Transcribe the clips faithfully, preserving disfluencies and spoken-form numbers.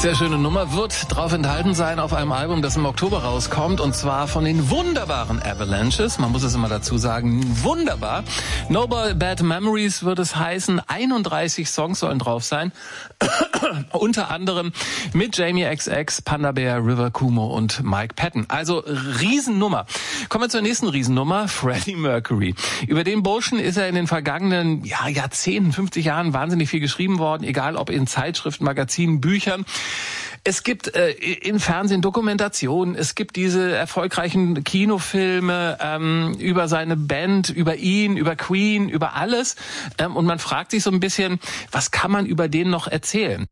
Sehr schöne Nummer, wird drauf enthalten sein auf einem Album, das im Oktober rauskommt, und zwar von den wunderbaren Avalanches. Man muss es immer dazu sagen, wunderbar. No Bad Memories wird es heißen. einunddreißig Songs sollen drauf sein. Unter anderem mit Jamie X X, Panda Bear, River Kumo und Mike Patton. Also Riesennummer. Kommen wir zur nächsten Riesennummer, Freddie Mercury. Über den Burschen ist er in den vergangenen ja, Jahrzehnten, fünfzig Jahren wahnsinnig viel geschrieben worden, egal ob in Zeitschriften, Magazinen, Büchern. Es gibt äh, im Fernsehen Dokumentationen, es gibt diese erfolgreichen Kinofilme ähm, über seine Band, über ihn, über Queen, über alles. Ähm, und man fragt sich so ein bisschen, was kann man über den noch erzählen?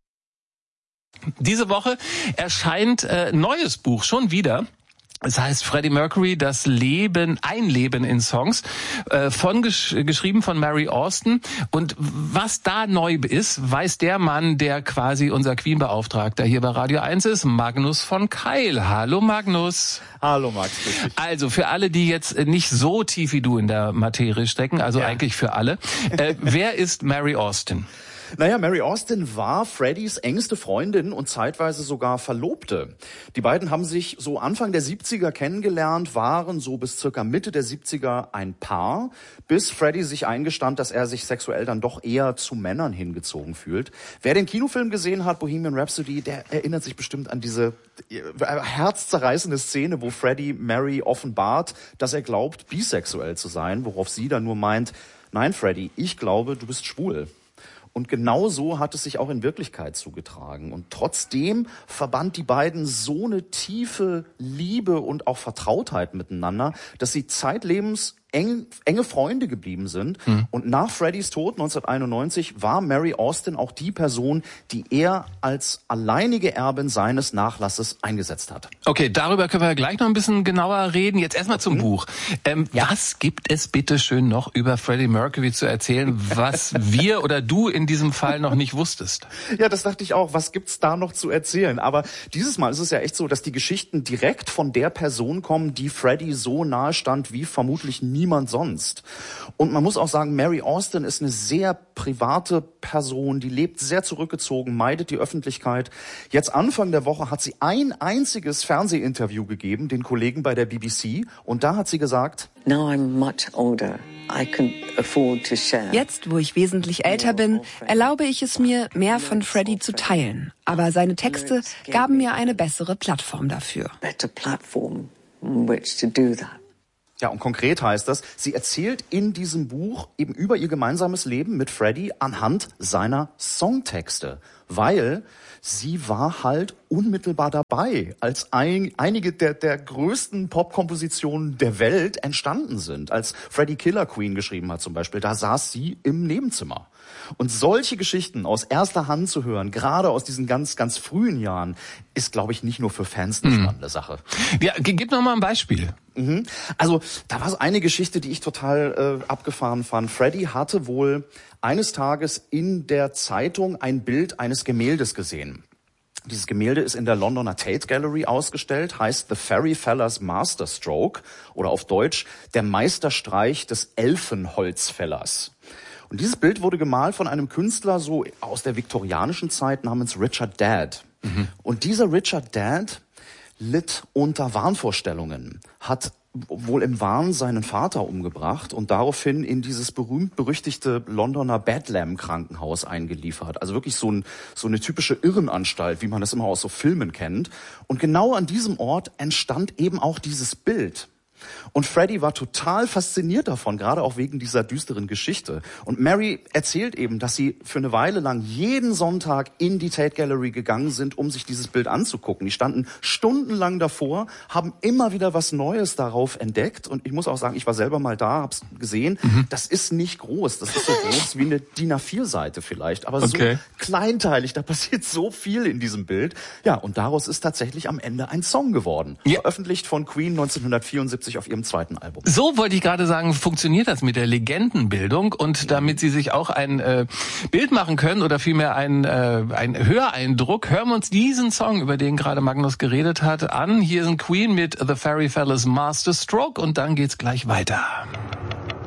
Diese Woche erscheint äh, neues Buch schon wieder. Es heißt Freddie Mercury, das Leben, ein Leben in Songs, äh, von gesch- geschrieben von Mary Austin. Und was da neu ist, weiß der Mann, der quasi unser Queen-Beauftragter hier bei Radio eins ist, Magnus von Keil. Hallo Magnus. Hallo Max. Also für alle, die jetzt nicht so tief wie du in der Materie stecken, also ja. Eigentlich für alle, äh, wer ist Mary Austin? Naja, Mary Austin war Freddys engste Freundin und zeitweise sogar Verlobte. Die beiden haben sich so Anfang der siebziger kennengelernt, waren so bis circa Mitte der siebziger ein Paar, bis Freddie sich eingestand, dass er sich sexuell dann doch eher zu Männern hingezogen fühlt. Wer den Kinofilm gesehen hat, Bohemian Rhapsody, der erinnert sich bestimmt an diese herzzerreißende Szene, wo Freddie Mary offenbart, dass er glaubt, bisexuell zu sein, worauf sie dann nur meint, nein Freddie, ich glaube, du bist schwul. Und genau so hat es sich auch in Wirklichkeit zugetragen. Und trotzdem verband die beiden so eine tiefe Liebe und auch Vertrautheit miteinander, dass sie zeitlebens eng, enge Freunde geblieben sind. Mhm. Und nach Freddys Tod neunzehnhunderteinundneunzig war Mary Austin auch die Person, die er als alleinige Erbin seines Nachlasses eingesetzt hat. Okay, darüber können wir gleich noch ein bisschen genauer reden. Jetzt erstmal zum mhm. Buch. Ähm, ja. Was gibt es bitte schön noch über Freddie Mercury zu erzählen, was wir oder du in diesem Fall noch nicht wusstest? Ja, das dachte ich auch. Was gibt's da noch zu erzählen? Aber dieses Mal ist es ja echt so, dass die Geschichten direkt von der Person kommen, die Freddie so nahe stand wie vermutlich nie niemand sonst. Und man muss auch sagen, Mary Austin ist eine sehr private Person, die lebt sehr zurückgezogen, meidet die Öffentlichkeit. Jetzt Anfang der Woche hat sie ein einziges Fernsehinterview gegeben, den Kollegen bei der B B C, und da hat sie gesagt, Now I'm much older. I can afford to share. Jetzt, wo ich wesentlich älter bin, erlaube ich es mir, mehr von Freddie zu teilen. Aber seine Texte gaben mir eine bessere Plattform dafür. Better platform on which to do that. Ja, und konkret heißt das, sie erzählt in diesem Buch eben über ihr gemeinsames Leben mit Freddie anhand seiner Songtexte, weil sie war halt unmittelbar dabei, als ein, einige der, der größten Popkompositionen der Welt entstanden sind. Als Freddie Killer Queen geschrieben hat zum Beispiel, da saß sie im Nebenzimmer. Und solche Geschichten aus erster Hand zu hören, gerade aus diesen ganz, ganz frühen Jahren, ist, glaube ich, nicht nur für Fans eine spannende hm. Sache. Ja, gib noch mal ein Beispiel. Mhm. Also, da war so eine Geschichte, die ich total äh, abgefahren fand. Freddie hatte wohl eines Tages in der Zeitung ein Bild eines Gemäldes gesehen. Dieses Gemälde ist in der Londoner Tate Gallery ausgestellt, heißt The Fairy Fellas Masterstroke oder auf Deutsch der Meisterstreich des Elfenholzfällers. Und dieses Bild wurde gemalt von einem Künstler so aus der viktorianischen Zeit namens Richard Dadd. Mhm. Und dieser Richard Dadd litt unter Wahnvorstellungen, hat wohl im Wahn seinen Vater umgebracht und daraufhin in dieses berühmt-berüchtigte Londoner Bedlam-Krankenhaus eingeliefert. Also wirklich so, ein, so eine typische Irrenanstalt, wie man das immer aus so Filmen kennt. Und genau an diesem Ort entstand eben auch dieses Bild. Und Freddie war total fasziniert davon, gerade auch wegen dieser düsteren Geschichte. Und Mary erzählt eben, dass sie für eine Weile lang jeden Sonntag in die Tate Gallery gegangen sind, um sich dieses Bild anzugucken. Die standen stundenlang davor, haben immer wieder was Neues darauf entdeckt. Und ich muss auch sagen, ich war selber mal da, hab's gesehen. Mhm. Das ist nicht groß. Das ist so groß wie eine D I N A vier Seite vielleicht. Aber okay. So kleinteilig, da passiert so viel in diesem Bild. Ja, und daraus ist tatsächlich am Ende ein Song geworden. Ja. Veröffentlicht von Queen neunzehnhundertvierundsiebzig auf ihrem zweiten Album. So wollte ich gerade sagen, funktioniert das mit der Legendenbildung, und damit Sie sich auch ein äh, Bild machen können oder vielmehr ein, äh, ein Höreindruck, hören wir uns diesen Song, über den gerade Magnus geredet hat, an. Hier sind Queen mit The Fairy Fellas Masterstroke und dann geht's gleich weiter.